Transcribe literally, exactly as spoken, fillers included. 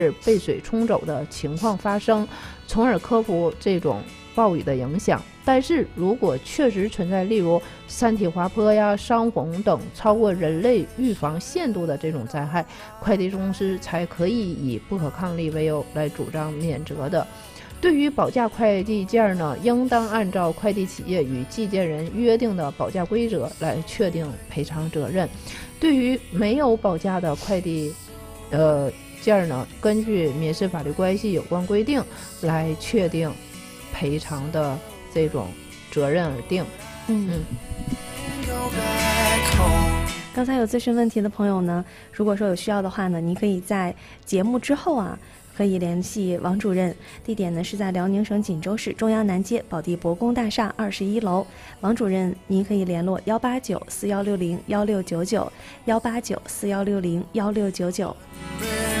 被水冲走的情况发生，从而克服这种暴雨的影响。但是如果确实存在例如山体滑坡呀、山洪等超过人类预防限度的这种灾害，快递公司才可以以不可抗力为由来主张免责的。对于保价快递件呢，应当按照快递企业与寄件人约定的保价规则来确定赔偿责任。对于没有保价的快递呃件呢，根据民事法律关系有关规定来确定赔偿的这种责任而定。 嗯嗯。刚才有咨询问题的朋友呢，如果说有需要的话呢，您可以在节目之后啊，可以联系王主任，地点呢是在辽宁省锦州市中央南街宝地博宫大厦二十一楼。王主任，您可以联络幺八九四幺六零幺六九九，幺八九四幺六零幺六九九。